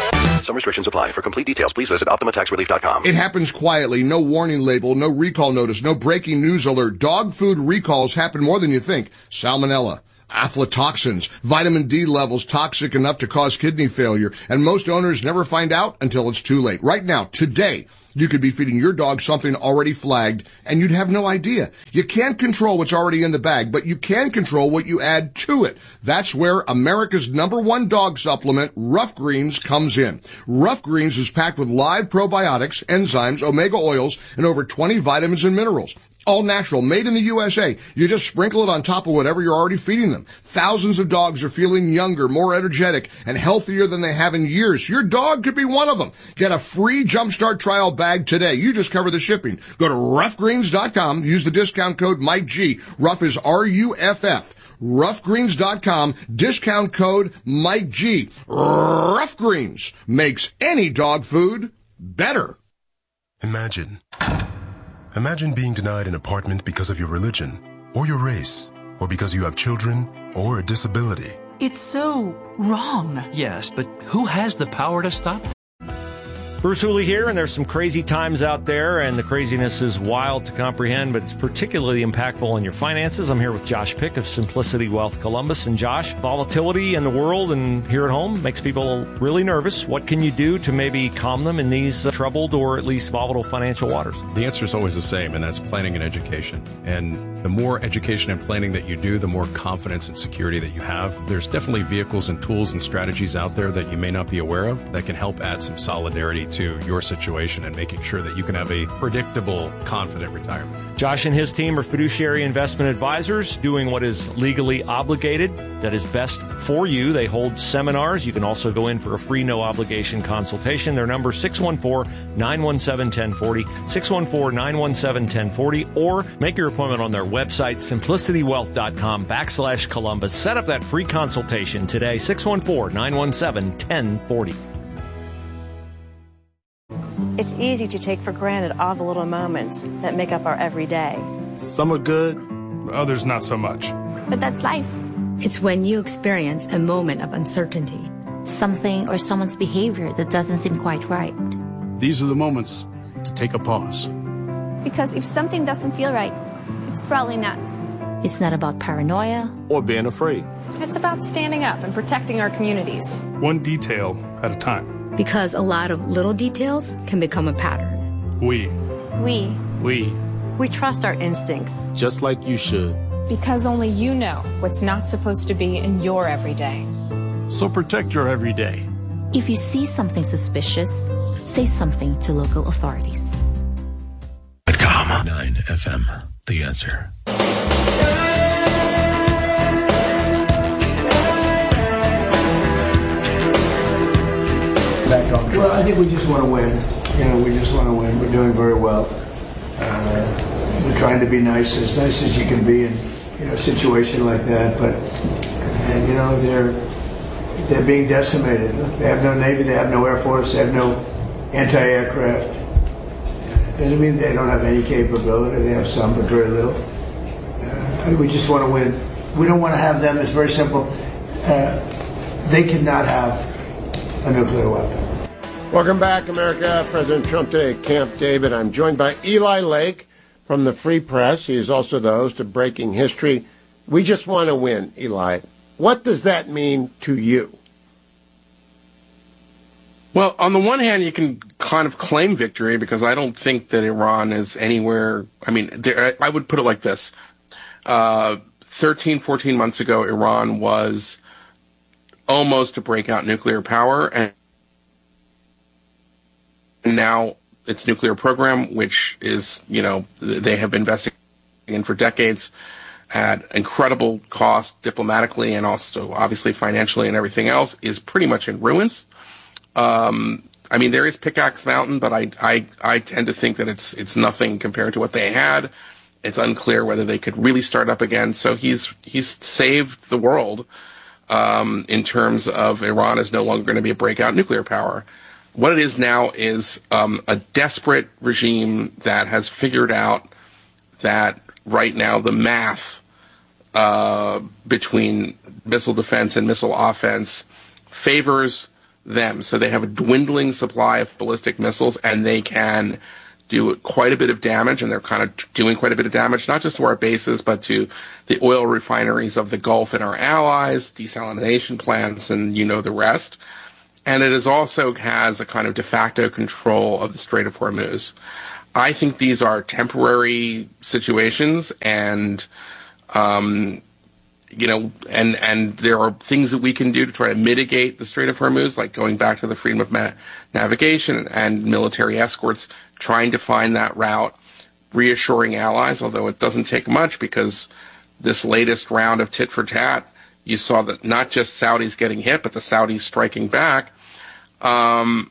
Some restrictions apply. For complete details, please visit Optima Tax Relief dot com. It happens quietly. No warning label, no recall notice, no breaking news alert. Dog food recalls happen more than you think. Salmonella, aflatoxins, vitamin D levels toxic enough to cause kidney failure, and most owners never find out until it's too late. Right now, today, you could be feeding your dog something already flagged, and you'd have no idea. You can't control what's already in the bag, but you can control what you add to it. That's where America's number one dog supplement, Rough Greens, comes in. Rough Greens is packed with live probiotics, enzymes, omega oils, and over twenty vitamins and minerals. All natural, made in the U S A. You just sprinkle it on top of whatever you're already feeding them. Thousands of dogs are feeling younger, more energetic, and healthier than they have in years. Your dog could be one of them. Get a free Jumpstart trial bag today. You just cover the shipping. Go to rough greens dot com. Use the discount code Mike G. Rough is R U F F. rough greens dot com. Discount code Mike G. Rough Greens makes any dog food better. Imagine. Imagine being denied an apartment because of your religion, or your race, or because you have children, or a disability. It's so wrong. Yes, but who has the power to stop them? Bruce Hooley here, and there's some crazy times out there, and the craziness is wild to comprehend, but it's particularly impactful in your finances. I'm here with Josh Pick of Simplicity Wealth Columbus. And Josh, volatility in the world and here at home makes people really nervous. What can you do to maybe calm them in these uh, troubled or at least volatile financial waters? The answer is always the same, and that's planning and education. And the more education and planning that you do, the more confidence and security that you have. There's definitely vehicles and tools and strategies out there that you may not be aware of that can help add some solidarity to your situation and making sure that you can have a predictable, confident retirement. Josh and his team are fiduciary investment advisors doing what is legally obligated, that is best for you. They hold seminars. You can also go in for a free no-obligation consultation. Their number is six one four, nine one seven, one zero four zero, six one four, nine one seven, one zero four zero, or make your appointment on their website, simplicity wealth dot com backslash Columbus. Set up that free consultation today, six one four, nine one seven, one zero four zero. It's easy to take for granted all the little moments that make up our everyday. Some are good, others not so much. But that's life. It's when you experience a moment of uncertainty, something or someone's behavior that doesn't seem quite right. These are the moments to take a pause. Because if something doesn't feel right, it's probably not. It's not about paranoia or being afraid. It's about standing up and protecting our communities. One detail at a time. Because a lot of little details can become a pattern. We. We. We. We trust our instincts. Just like you should. Because only you know what's not supposed to be in your everyday. So protect your everyday. If you see something suspicious, say something to local authorities. nine F M, The Answer. Well, I think we just want to win. You know, we just want to win. We're doing very well. Uh, we're trying to be nice, as nice as you can be in you know a situation like that. But uh, you know, they're they're being decimated. They have no Navy. They have no Air Force. They have no anti-aircraft. Doesn't mean they don't have any capability. They have some, but very little. Uh, we just want to win. We don't want to have them. It's very simple. Uh, they cannot have a nuclear weapon. Welcome back, America. President Trump today at Camp David. I'm joined by Eli Lake from the Free Press. He is also the host of Breaking History. We just want to win, Eli. What does that mean to you? Well, on the one hand, you can kind of claim victory because I don't think that Iran is anywhere. I mean, there, I would put it like this. Uh, thirteen, fourteen months ago, Iran was almost a breakout nuclear power, and now its nuclear program, which is, you know, they have been investing in for decades at incredible cost diplomatically and also obviously financially and everything else, is pretty much in ruins. Um, I mean, there is Pickaxe Mountain, but I, I, I tend to think that it's, it's nothing compared to what they had. It's unclear whether they could really start up again. So he's, he's saved the world, um, in terms of Iran is no longer going to be a breakout nuclear power. What it is now is, um, a desperate regime that has figured out that right now the math, uh, between missile defense and missile offense favors them. So they have a dwindling supply of ballistic missiles, and they can do quite a bit of damage, and they're kind of doing quite a bit of damage, not just to our bases, but to the oil refineries of the Gulf and our allies, desalination plants, and you know the rest. And it is also has a kind of de facto control of the Strait of Hormuz. I think these are temporary situations, and um, you know, and and there are things that we can do to try to mitigate the Strait of Hormuz, like going back to the freedom of ma- navigation and military escorts, trying to find that route, reassuring allies, although it doesn't take much, because this latest round of tit for tat, you saw that not just Saudis getting hit, but the Saudis striking back. Um,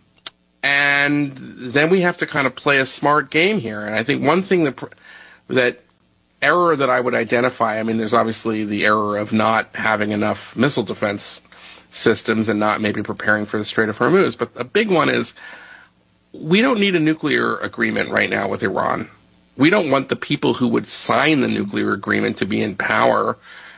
and then we have to kind of play a smart game here. And I think one thing that that error that I would identify, I mean, there's obviously the error of not having enough missile defense systems and not maybe preparing for the Strait of Hormuz. But a big one is we don't need a nuclear agreement right now with Iran. We don't want the people who would sign the nuclear agreement to be in power.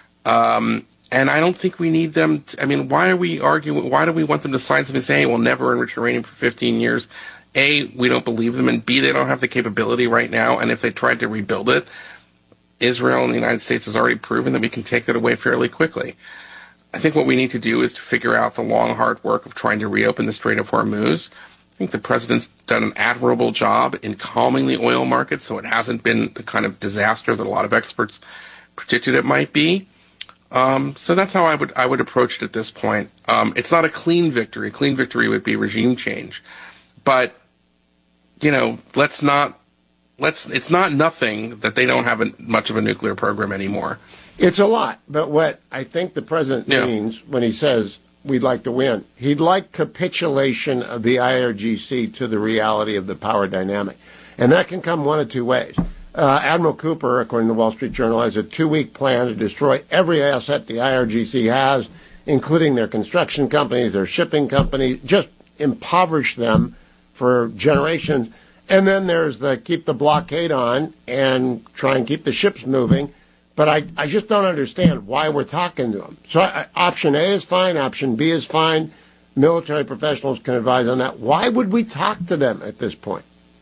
Um, and I don't think we need them. To, I mean, why are we arguing? Why do we want them to sign something saying, hey, we'll never enrich uranium for fifteen years? A, we don't believe them. And B, they don't have the capability right now. And if they tried to rebuild it, Israel and the United States has already proven that we can take that away fairly quickly. I think what we need to do is to figure out the long, hard work of trying to reopen the Strait of Hormuz. I think the president's done an admirable job in calming the oil market, so it hasn't been the kind of disaster that a lot of experts predicted it might be. Um, so that's how I would I would approach it at this point. Um, it's not a clean victory. A clean victory would be regime change, but you know, let's not let's. It's not nothing that they don't have a, much of a nuclear program anymore. It's a lot, but what I think the president yeah. means when he says we'd like to win, he'd like capitulation of the I R G C to the reality of the power dynamic, and that can come one of two ways. Uh, Admiral Cooper, according to the Wall Street Journal, has a two-week plan to destroy every asset the I R G C has, including their construction companies, their shipping companies, just impoverish them for generations. And then there's the keep the blockade on and try and keep the ships moving. But I, I just don't understand why we're talking to them. So I, option A is fine. Option B is fine. Military professionals can advise on that. Why would we talk to them at this point?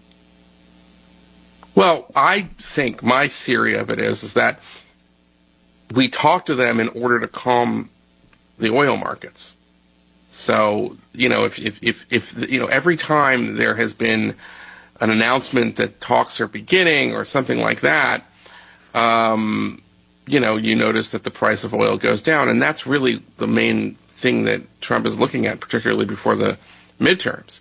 Well, I think my theory of it is, is that we talk to them in order to calm the oil markets. So, you know, if, if, if, if you know, every time there has been an announcement that talks are beginning or something like that, um, you know, you notice that the price of oil goes down. And that's really the main thing that Trump is looking at, particularly before the midterms.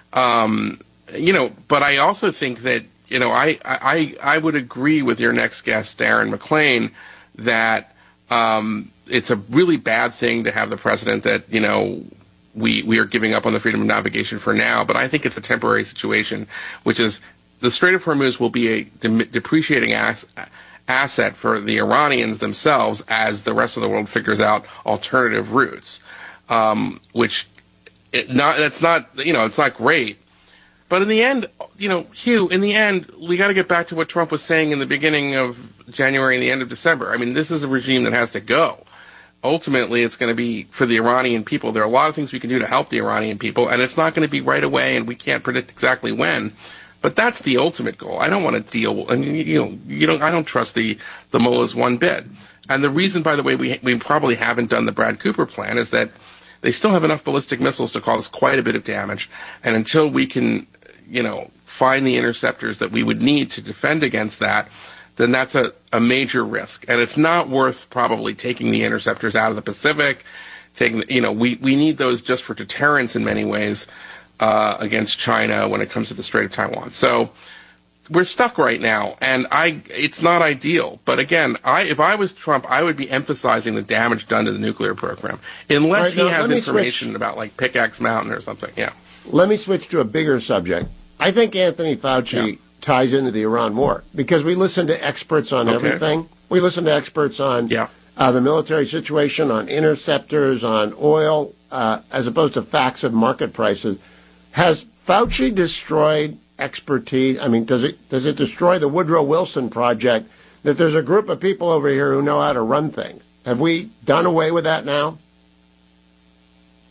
Um, you know, but I also think that, you know, I, I, I would agree with your next guest, Darren McClain, that um, it's a really bad thing to have the president that, you know, we, we are giving up on the freedom of navigation for now. But I think it's a temporary situation, which is the Strait of Hormuz will be a de- depreciating ass- asset for the Iranians themselves as the rest of the world figures out alternative routes, um, which it not that's not, you know, it's not great. But in the end, you know, Hugh, in the end, we got to get back to what Trump was saying in the beginning of January and the end of December. I mean, this is a regime that has to go. Ultimately, it's going to be for the Iranian people. There are a lot of things we can do to help the Iranian people, and it's not going to be right away, and we can't predict exactly when. But that's the ultimate goal. I don't want to deal. I mean, you know, you don't. I don't trust the the mullahs one bit. And the reason, by the way, we we probably haven't done the Brad Cooper plan is that they still have enough ballistic missiles to cause quite a bit of damage, and until we can, you know, find the interceptors that we would need to defend against that, then that's a, a major risk. And it's not worth probably taking the interceptors out of the Pacific. Taking, you know, we, we need those just for deterrence in many ways uh, against China when it comes to the Strait of Taiwan. So we're stuck right now, and I it's not ideal. But again, I if I was Trump, I would be emphasizing the damage done to the nuclear program, unless right, he now, has information switch. about like Pickaxe Mountain or something. Yeah. Let me switch to a bigger subject. I think Anthony Fauci yeah. ties into the Iran war because we listen to experts on okay. everything. We listen to experts on yeah. uh, the military situation, on interceptors, on oil, uh, as opposed to facts of market prices. Has Fauci destroyed expertise? I mean, does it does it destroy the Woodrow Wilson project that there's a group of people over here who know how to run things? Have we done away with that now?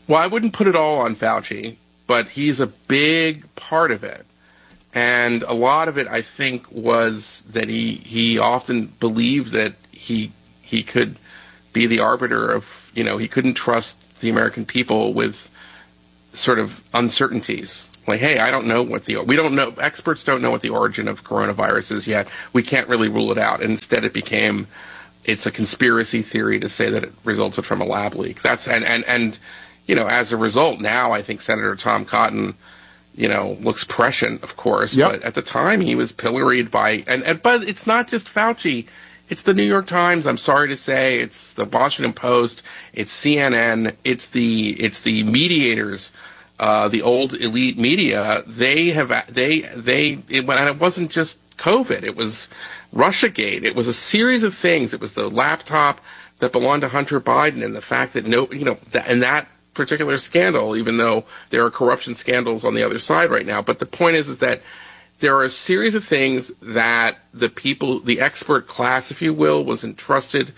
Well, I wouldn't put it all on Fauci, but he's a big part of it. And a lot of it, I think, was that he, he often believed that he he could be the arbiter of, you know, he couldn't trust the American people with sort of uncertainties. Like, hey, I don't know what the, we don't know, experts don't know what the origin of coronavirus is yet. We can't really rule it out. And instead it became, it's a conspiracy theory to say that it resulted from a lab leak. That's, and, and, and, you know, as a result, now I think Senator Tom Cotton, you know, looks prescient, of course, yep. But at the time he was pilloried by, and, and, but it's not just Fauci. It's the New York Times, I'm sorry to say. It's the Washington Post. It's C N N. It's the, it's the mediators, uh, the old elite media. They have, they, they, it, and it wasn't just COVID. It was Russiagate. It was a series of things. It was the laptop that belonged to Hunter Biden and the fact that no, you know, that, and that particular scandal, even though there are corruption scandals on the other side right now. But the point is, is that there are a series of things that the people, the expert class, if you will, was entrusted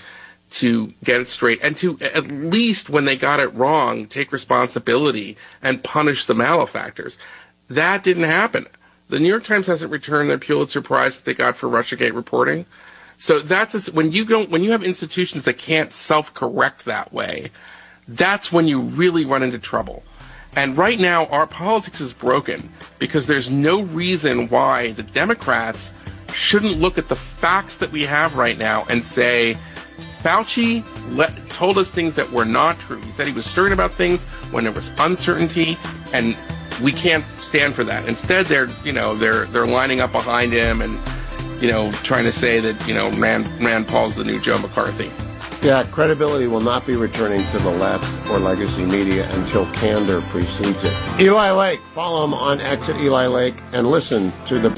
to get it straight and to, at least when they got it wrong, take responsibility and punish the malefactors. That didn't happen. The New York Times hasn't returned their Pulitzer Prize that they got for Russiagate reporting. So that's a, when you don't, when you have institutions that can't self-correct that way, that's when you really run into trouble. And right now, our politics is broken because there's no reason why the Democrats shouldn't look at the facts that we have right now and say, Fauci let, told us things that were not true. He said he was certain about things when there was uncertainty, and we can't stand for that. Instead, they're, you know, they're they're lining up behind him and, you know, trying to say that, you know, Rand, Rand Paul's the new Joe McCarthy. Yeah, credibility will not be returning to the left or legacy media until candor precedes it. Eli Lake, follow him on X at Eli Lake and listen to the...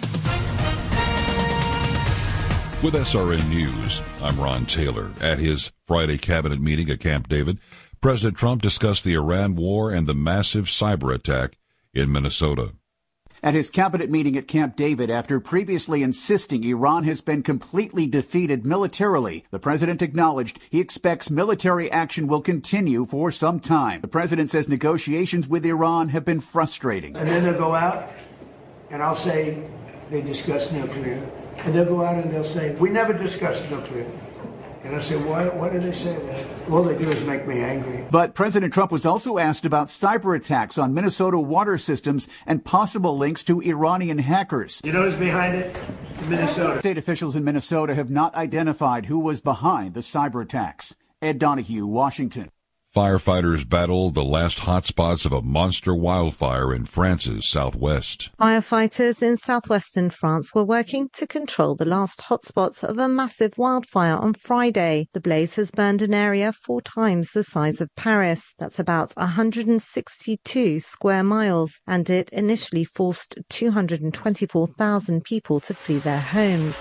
With S R N News, I'm Ron Taylor. At his Friday cabinet meeting at Camp David, President Trump discussed the Iran war and the massive cyber attack in Minnesota. At his cabinet meeting at Camp David, after previously insisting Iran has been completely defeated militarily, the president acknowledged he expects military action will continue for some time. The president says negotiations with Iran have been frustrating. And then they'll go out, and I'll say they discussed nuclear. And they'll go out and they'll say, we never discussed nuclear. And I say, why, why do they say that? All they do is make me angry. But President Trump was also asked about cyber attacks on Minnesota water systems and possible links to Iranian hackers. You know who's behind it? Minnesota. State officials in Minnesota have not identified who was behind the cyber attacks. Ed Donahue, Washington. Firefighters battle the last hotspots of a monster wildfire in France's southwest. Firefighters in southwestern France were working to control the last hotspots of a massive wildfire on Friday. The blaze has burned an area four times the size of Paris. That's about one hundred sixty-two square miles, and it initially forced two hundred twenty-four thousand people to flee their homes.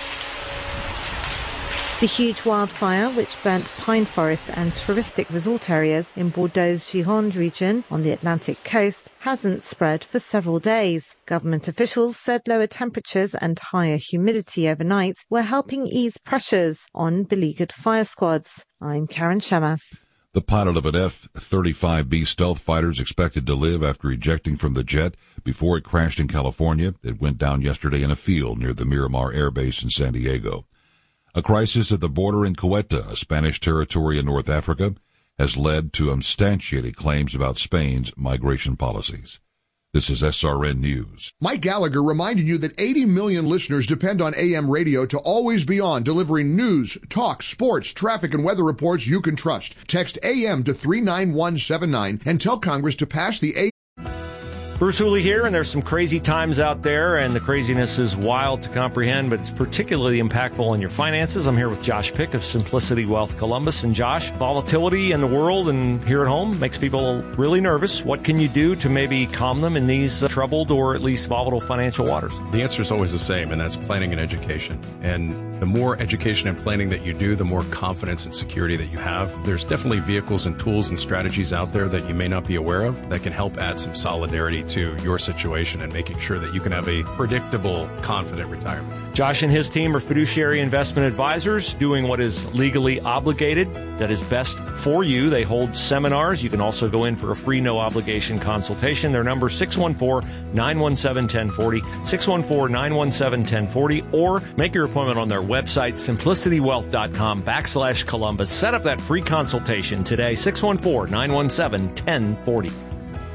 The huge wildfire, which burnt pine forest and touristic resort areas in Bordeaux's Gironde region on the Atlantic coast, hasn't spread for several days. Government officials said lower temperatures and higher humidity overnight were helping ease pressures on beleaguered fire squads. I'm Karen Shemas. The pilot of an F thirty-five B stealth fighter is expected to live after ejecting from the jet before it crashed in California. It went down yesterday in a field near the Miramar Air Base in San Diego. A crisis at the border in Ceuta, a Spanish territory in North Africa, has led to unsubstantiated claims about Spain's migration policies. This is S R N News. Mike Gallagher reminding you that eighty million listeners depend on A M radio to always be on, delivering news, talk, sports, traffic, and weather reports you can trust. Text A M to three nine one seven nine and tell Congress to pass the A M. Bruce Hooley here, and there's some crazy times out there, and the craziness is wild to comprehend, but it's particularly impactful on your finances. I'm here with Josh Pick of Simplicity Wealth Columbus. And Josh, volatility in the world and here at home makes people really nervous. What can you do to maybe calm them in these uh, troubled or at least volatile financial waters? The answer is always the same, and that's planning and education. And the more education and planning that you do, the more confidence and security that you have. There's definitely vehicles and tools and strategies out there that you may not be aware of that can help add some solidarity to your situation and making sure that you can have a predictable, confident retirement. Josh and his team are fiduciary investment advisors doing what is legally obligated, that is best for you. They hold seminars. You can also go in for a free no obligation consultation. Their number six one four, nine one seven, one zero four zero, six one four, nine one seven, one zero four zero, or make your appointment on their website, simplicity wealth dot com backslash Columbus. Set up that free consultation today, six one four, nine one seven, one zero four zero.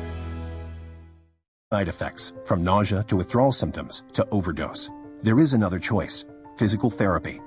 Side effects, from nausea to withdrawal symptoms to overdose. There is another choice, physical therapy.